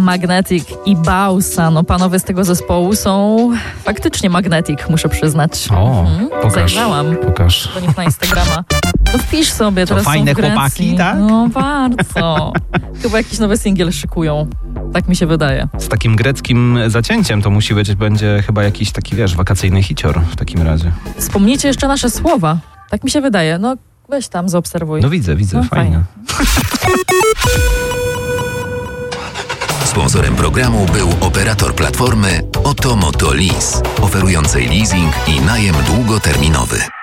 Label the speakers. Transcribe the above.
Speaker 1: Magnetic i Bausa. No panowie z tego zespołu są faktycznie Magnetic, muszę przyznać.
Speaker 2: O, pokaż.
Speaker 1: Zajrzałam
Speaker 2: Pokaż.
Speaker 1: do nich na Instagrama. No wpisz sobie, teraz
Speaker 2: fajne
Speaker 1: są w Grecji.
Speaker 2: chłopaki, tak?
Speaker 1: No bardzo. Chyba jakiś nowy singiel szykują. Tak mi się wydaje.
Speaker 2: Z takim greckim zacięciem to musi być, będzie chyba jakiś taki, wakacyjny hicior w takim razie.
Speaker 1: Wspomnijcie jeszcze nasze słowa. Tak mi się wydaje. No weź tam, zaobserwuj.
Speaker 2: No widzę,
Speaker 1: No,
Speaker 2: fajnie.
Speaker 3: Sponsorem programu był operator platformy Oto Moto Lease, oferującej leasing i najem długoterminowy.